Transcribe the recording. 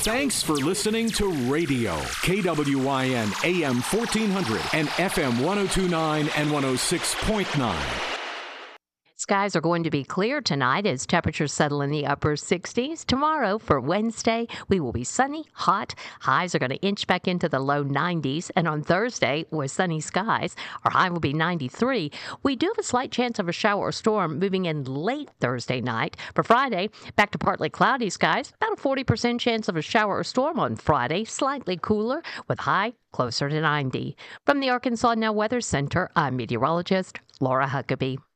Thanks for listening to Radio KWYN AM 1400 and FM 1029 and 106.9. Skies are going to be clear tonight as temperatures settle in the upper 60s. Tomorrow, for Wednesday, we will be sunny, hot. Highs are going to inch back into the low 90s. And on Thursday, with sunny skies, our high will be 93. We do have a slight chance of a shower or storm moving in late Thursday night. For Friday, back to partly cloudy skies. About a 40% chance of a shower or storm on Friday. Slightly cooler with high closer to 90. From the Arkansas Now Weather Center, I'm meteorologist Laura Huckabee.